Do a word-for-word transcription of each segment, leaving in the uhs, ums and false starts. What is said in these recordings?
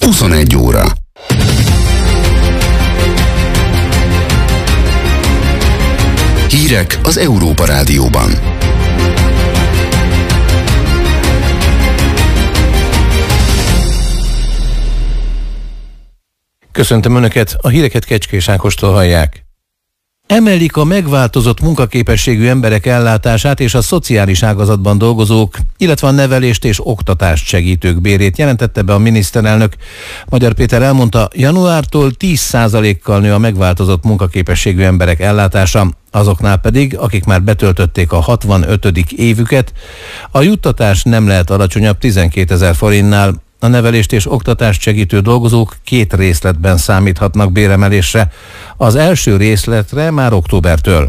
huszonegy óra. Hírek az Európa Rádióban. Köszöntöm Önöket, a híreket Kecskés Ákostól hallják. Emelik a megváltozott munkaképességű emberek ellátását és a szociális ágazatban dolgozók, illetve a nevelést és oktatást segítők bérét, jelentette be a miniszterelnök. Magyar Péter elmondta, januártól tíz százalékkal nő a megváltozott munkaképességű emberek ellátása, azoknál pedig, akik már betöltötték a hatvanötödik évüket, a juttatás nem lehet alacsonyabb tizenkétezer forintnál. A nevelést és oktatást segítő dolgozók két részletben számíthatnak béremelésre. Az első részletre már októbertől.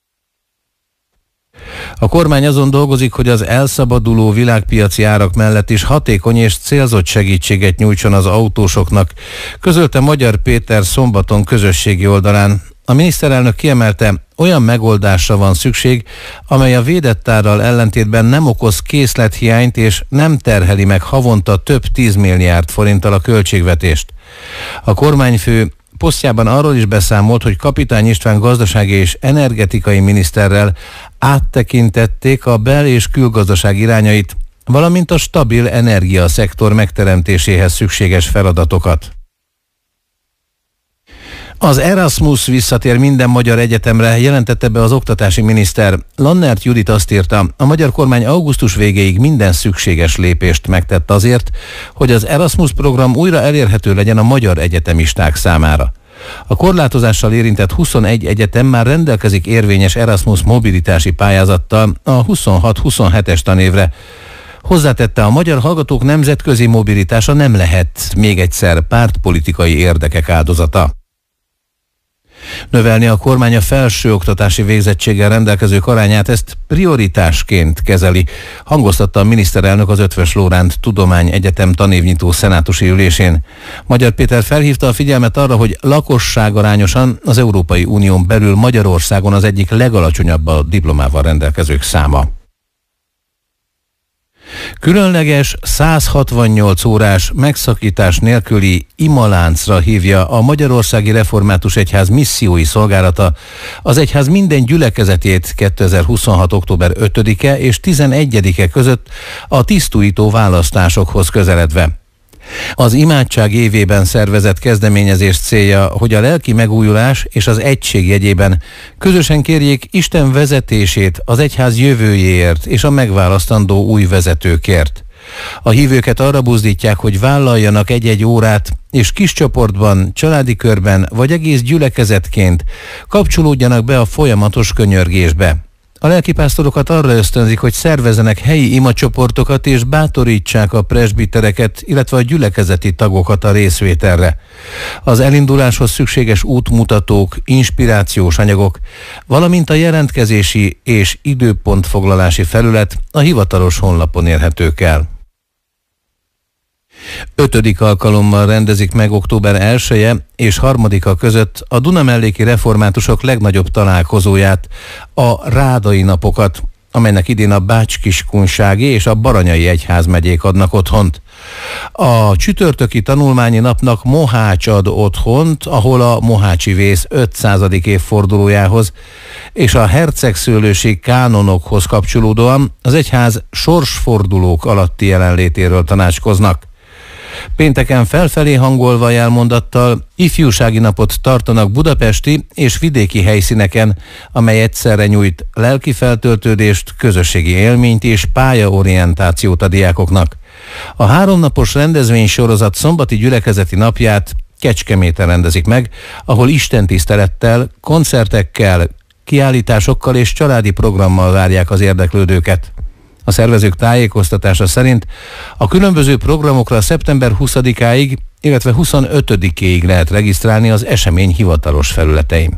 A kormány azon dolgozik, hogy az elszabaduló világpiaci árak mellett is hatékony és célzott segítséget nyújtson az autósoknak, közölte Magyar Péter szombaton közösségi oldalán. A miniszterelnök kiemelte, olyan megoldásra van szükség, amely a védett árral ellentétben nem okoz készlethiányt és nem terheli meg havonta több tízmilliárd forinttal a költségvetést. A kormányfő posztjában arról is beszámolt, hogy Kapitány István gazdasági és energetikai miniszterrel áttekintették a bel- és külgazdaság irányait, valamint a stabil energiaszektor megteremtéséhez szükséges feladatokat. Az Erasmus visszatér minden magyar egyetemre, jelentette be az oktatási miniszter. Lannert Judit azt írta, a magyar kormány augusztus végéig minden szükséges lépést megtett azért, hogy az Erasmus program újra elérhető legyen a magyar egyetemisták számára. A korlátozással érintett huszonegy egyetem már rendelkezik érvényes Erasmus mobilitási pályázattal a huszonhat huszonhetes tanévre. Hozzátette, a magyar hallgatók nemzetközi mobilitása nem lehet még egyszer pártpolitikai érdekek áldozata. Növelni a kormány a felsőoktatási végzettséggel rendelkezők arányát, ezt prioritásként kezeli, hangoztatta a miniszterelnök az Eötvös Loránd Tudományegyetem tanévnyitó szenátusi ülésén. Magyar Péter felhívta a figyelmet arra, hogy lakosságarányosan az Európai Unión belül Magyarországon az egyik legalacsonyabb a diplomával rendelkezők száma. Különleges százhatvannyolc órás megszakítás nélküli imaláncra hívja a Magyarországi Református Egyház missziói szolgálata az egyház minden gyülekezetét kétezer-huszonhat. október ötödike és tizenegyedike között a tisztújító választásokhoz közeledve. Az imádság évében szervezett kezdeményezés célja, hogy a lelki megújulás és az egység jegyében közösen kérjék Isten vezetését az egyház jövőjéért és a megválasztandó új vezetőkért. A hívőket arra buzdítják, hogy vállaljanak egy-egy órát, és kis csoportban, családi körben vagy egész gyülekezetként kapcsolódjanak be a folyamatos könyörgésbe. A lelkipásztorokat arra ösztönzik, hogy szervezzenek helyi imacsoportokat és bátorítsák a presbitereket, illetve a gyülekezeti tagokat a részvételre. Az elinduláshoz szükséges útmutatók, inspirációs anyagok, valamint a jelentkezési és időpontfoglalási felület a hivatalos honlapon érhetők el. Ötödik alkalommal rendezik meg október elseje és harmadika között a Dunamelléki reformátusok legnagyobb találkozóját, a Rádai napokat, amelynek idén a Bács-Kiskunsági és a Baranyai egyházmegyék adnak otthont. A csütörtöki tanulmányi napnak Mohács ad otthont, ahol a mohácsi vész ötszázadik évfordulójához és a hercegszőlősi kánonokhoz kapcsolódóan az egyház sorsfordulók alatti jelenlétéről tanácskoznak. Pénteken felfelé hangolva jelmondattal ifjúsági napot tartanak budapesti és vidéki helyszíneken, amely egyszerre nyújt lelki feltöltődést, közösségi élményt és pályaorientációt a diákoknak. A háromnapos rendezvénysorozat szombati gyülekezeti napját Kecskeméten rendezik meg, ahol istentisztelettel, koncertekkel, kiállításokkal és családi programmal várják az érdeklődőket. A szervezők tájékoztatása szerint a különböző programokra szeptember huszadikáig, illetve huszonötödikéig lehet regisztrálni az esemény hivatalos felületein.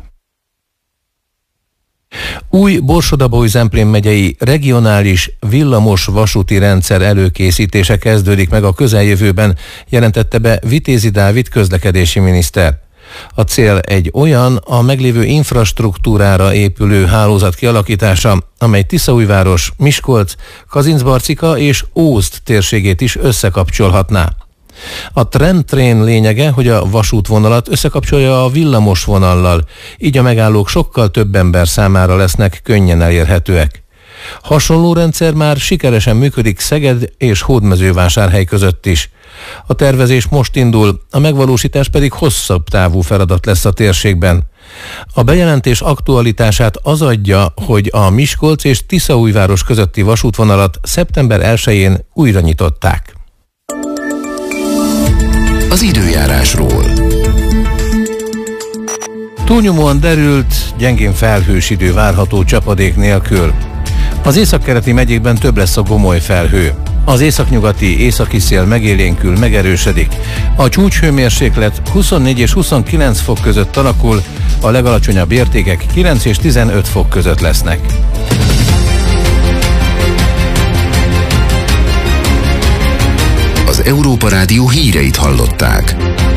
Új Borsod-Abaúj-Zemplén megyei regionális villamos vasúti rendszer előkészítése kezdődik meg a közeljövőben, jelentette be Vitézi Dávid közlekedési miniszter. A cél egy olyan, a meglévő infrastruktúrára épülő hálózat kialakítása, amely Tiszaújváros, Miskolc, Kazincbarcika és Ózd térségét is összekapcsolhatná. A Trendtrain lényege, hogy a vasútvonalat összekapcsolja a villamos vonallal, így a megállók sokkal több ember számára lesznek könnyen elérhetőek. Hasonló rendszer már sikeresen működik Szeged és Hódmezővásárhely között is. A tervezés most indul, a megvalósítás pedig hosszabb távú feladat lesz a térségben. A bejelentés aktualitását az adja, hogy a Miskolc és Tiszaújváros közötti vasútvonalat szeptember elsején újra nyitották. Az időjárásról. Túlnyomóan derült, gyengén felhős idő várható csapadék nélkül. Az északkeleti megyékben több lesz a gomoly felhő. Az északnyugati északi szél megélénkül, megerősödik. A csúcshőmérséklet huszonnégy és huszonkilenc fok között alakul, a legalacsonyabb értékek kilenc és tizenöt fok között lesznek. Az Európa Rádió híreit hallották.